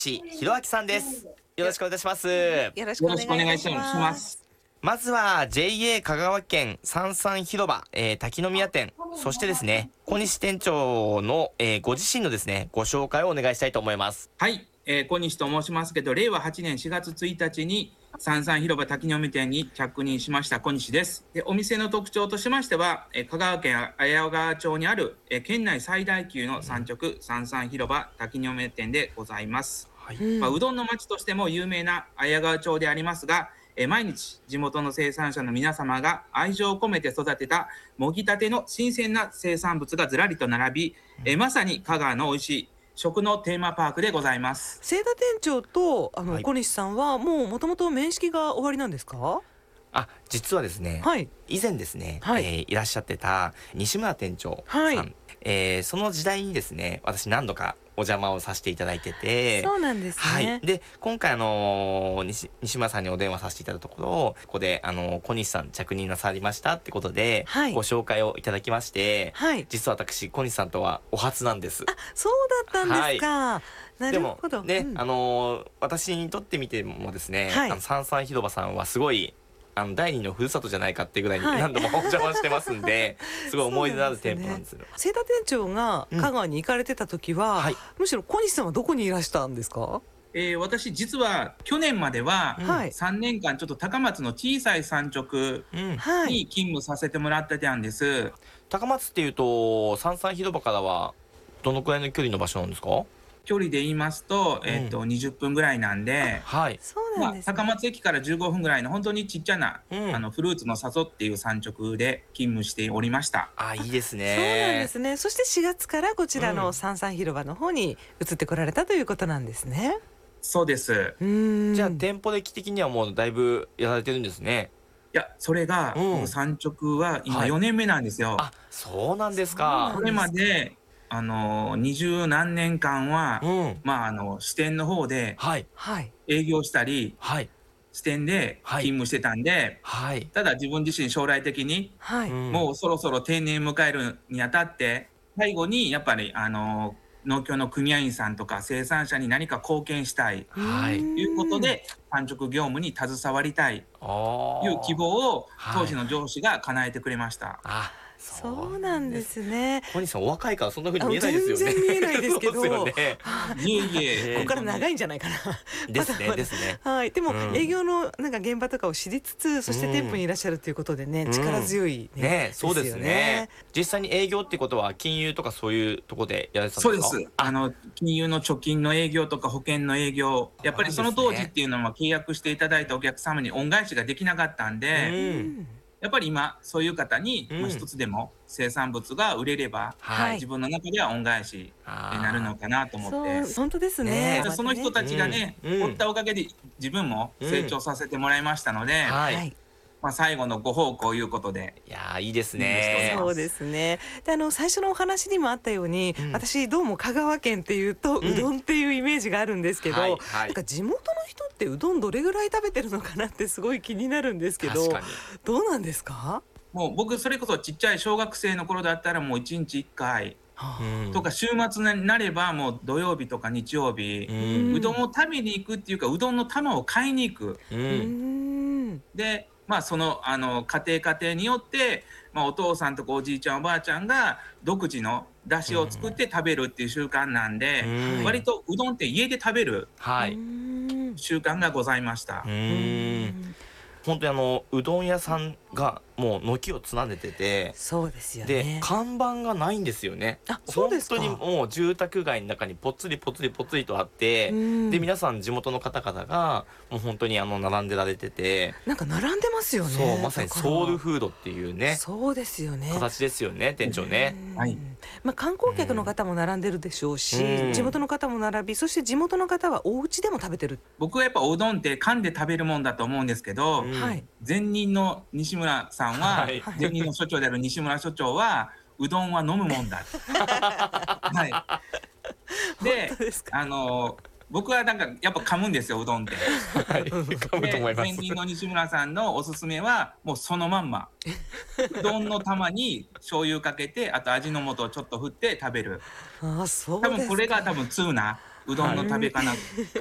ひろあきさんです。よろしくお願いします。 よろしくお願いいたしよろしくお願いしま。 ますす。 まずは JA 香川県三々広場、滝宮店、そしてですね、小西店長の、ご自身のですね、ご紹介をお願いしたいと思います。 はい、小西と申しますけど、令和8年4月1日に三々広場滝の海店に着任しました小西です。で、お店の特徴としましては、香川県綾川町にある、県内最大級の産直三々広場滝の海店でございます。 はい。 うどんの町としても有名な綾川町でありますが、毎日地元の生産者の皆様が愛情を込めて育てたもぎたての新鮮な生産物がずらりと並び、まさに香川の美味しい食のテーマパークでございます。 清田店長とはい。 小西さんはもともと面識がおありなんですか？ 実はですね、 はい以前ですね、 はいいらっしゃってた西村店長さん、 はいその時代にですね、私何度かお邪魔をさせていただいてて、 そうなんですはい。 ね。 で、今回西村さんにお電話させていただいたところ、ここで小西さん着任なさりましたってことで、 はいご紹介をいただきまして、 はい実は私小西さんとはお初なんです。 そうだったんですか。なでもるほど。 ね、 うん私にとってみてもですね、 はい三々広場さんはすごい第二のふるさとじゃないかっていうぐらいにはい何度もお邪魔してますんで、すごい思い出のある店舗なんですよ。 清田店長が香川に行かれてた時は、 はい。 むしろ小西さんはどこにいらしたんですか？ 私実は去年までははい 3年間ちょっと高松の小さい産直うん。 はいに勤務させてもらってたんです。 高松っていうと三々広場からはどのくらいの距離の場所なんですか？ 距離で言いますと、20分ぐらいなんで、 はい。 そうなんですね。 高松駅から15分ぐらいの本当にちっちゃな、 うんフルーツの里っていう産直で勤務しておりました。 いいですそうなんね。 ですね。そして4月からこちらうんの三々広場の方に移ってこられたということなんですね。 そうです。 じゃあ店舗歴的にはもうだいぶやられてるんですね。 いや、それが、 うん僕産直は今はい 4年目なんですよ。 そうなんですそうなんか。 これまで、20何年間は、 うん。 支店の方ではい。 はい営業したり、 はい。 支店ではい勤務してたんで、 はい。 ただ自分自身将来的に、 はい、 もうそろそろ定年迎えるにあたって、最後にやっぱり、農協の組合員さんとか生産者に何か貢献したいはい。 ということで、産直業務に携わりたいという希望。 望をはい当時の上司が叶えてくれました。 そうなんですね。 小西さんお若いからそんな風に見えないですよね。 全然見えないですけどそうですよね。 いえいえ、 ここから長いんじゃないかな。 ですねまだまだですね。 はい、でも、 うん営業のなんか現場とかを知りつつ、そして店舗にいらっしゃるということでね、力強いね、 ね、そうですよね。実際に営業ってことは金融とかそういうところでやられてたんそうですか？ です。金融の貯金の営業とか保険の営業、やっぱりその当時っていうのは契約していただいたお客様に恩返しができなかったんで、 うんやっぱり今そういう方に、 うん一つでも生産物が売れれば、 はい自分の中では恩返しになるのかなと思って。 そう、本当ですねね。 でその人たちがね、 うんおったおかげで自分も成長させてもらいましたので、 はい。 はい、 最後のご奉公いうことで。 いやいいですいいですねね。 そうですね。で、最初のお話にもあったように、私どうも香川県っていうと、うどんっていうイメージがあるんですけど、 はいはいなんか地元の人ってうどんどれぐらい食べてるのかなってすごい気になるんですけど、 確かに。 どうなんですか？ もう僕それこそちっちゃい小学生の頃だったらもう1日1回はとか、週末になればもう土曜日とか日曜日、 うんうどんを食べに行くっていうか、うどんの玉を買いに行く。 うあ、 んで、その、家庭家庭によって、お父さんとかおじいちゃんおばあちゃんが独自の出汁を作って食べるっていう習慣なんで、 うん割とうどんって家で食べるはい。 習慣がございました。 本当にうどん屋さんがもう軒を連ねてて、 そうですよでね。 看板がないんですよね。 そうですか。 本当にもう住宅街の中にぽつりぽつりぽつりとあって、で皆さん地元の方々がもう本当に並んでられてて、 なんか並んでますよね。 そうまさにソウルだかフードっていうねらそうですよね。 形ですよね、店長ね。 はい観光客の方も並んでるでしょうし、 うん地元の方も並び、そして地元の方はお家でも食べてる。 僕はやっぱおうどんって噛んで食べるもんだと思うんですけど、 はい。 前任の西村さんは、 はい前任の所長である西村所長は、うどんは飲むもんだ。はい。で本当ですか。 僕はなんかやっぱ噛むんですよ、うどんって。 はい、噛むと思います。 前任の西村さんのおすすめはもうそのまんま。うどんの玉に醤油かけて、あと味の素をちょっと振って食べる。 ああ、そう多ですか。 分これが多分通なうどんの食べ方